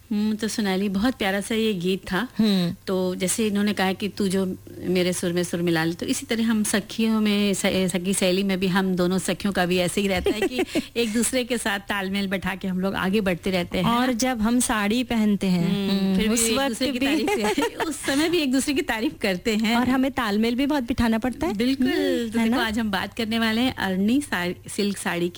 तो सोनाली, बहुत प्यारा सा ये गीत था। तो जैसे इन्होंने कहा कि तू जो मेरे सुर में सुर मिला ले, तो इसी तरह हम सखियों में, सखी सहेली में भी हम दोनों सखियों का भी ऐसे ही रहता है कि एक दूसरे के साथ तालमेल बैठा के हम लोग आगे बढ़ते रहते हैं। और जब हम साड़ी पहनते हैं फिर उस वक्त भी उस समय भी एक दूसरे की तारीफ करते हैं, और हमें तालमेल भी बहुत बिठाना पड़ता है। बिल्कुल। तो देखो, आज हम बात करने वाले हैं अरनी सिल्क साड़ी